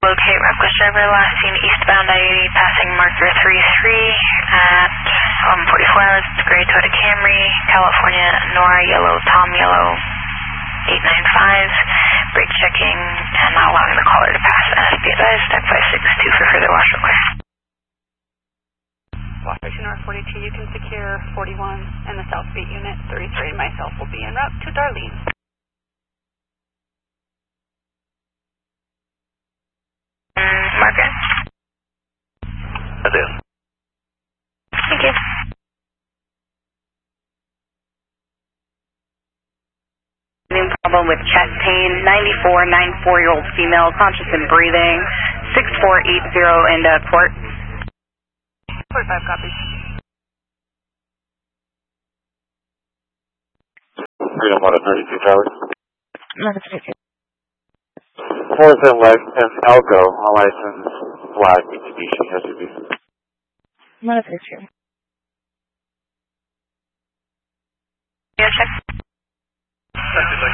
Locate reckless driver last seen eastbound I-80 passing marker 33 at 44 hours. It's gray Toyota Camry, California, Nora Yellow, Tom Yellow, 895. Brake checking and not allowing the caller to pass. Be advised, stack 562 for further wash request. Wash station North 42, you can secure 41 and the South Beat unit 33. Myself will be en route to Darlene. Margaret? I do. Thank you. Problem with chest pain, 94-year-old female, conscious and breathing, 6480 into court. 45 copies. Freedom 132 Towers. Margaret 32. 47 and Algo, on license, black, Mitsubishi, SUV. Margaret 32. Yeah, check.